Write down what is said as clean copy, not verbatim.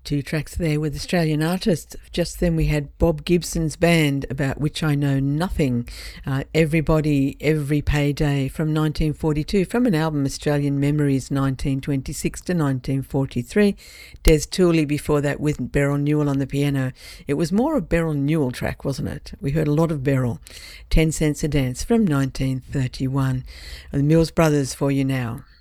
Two tracks there with Australian artists. Just then we had Bob Gibson's band, About Which I Know Nothing. Everybody, Every Payday from 1942, from an album Australian Memories 1926 to 1943. Des Tooley before that with Beryl Newell on the piano. It was more a Beryl Newell track, wasn't it? We heard a lot of Beryl. 10 Cents a Dance from 1931. The Mills Brothers for you now.